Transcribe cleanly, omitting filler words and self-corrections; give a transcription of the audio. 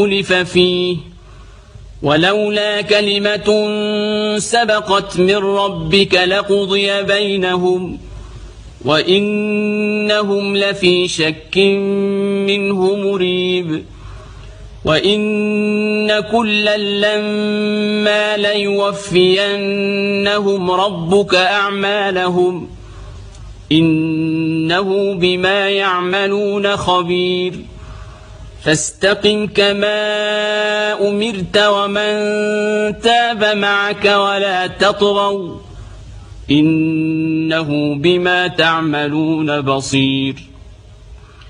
اختلف فيه ولولا كلمة سبقت من ربك لقضي بينهم وإنهم لفي شك منه مريب وإن كلا لما ليوفينهم ربك أعمالهم إنه بما يعملون خبير فاستقم كما أمرت ومن تاب معك ولا تطغوا إنه بما تعملون بصير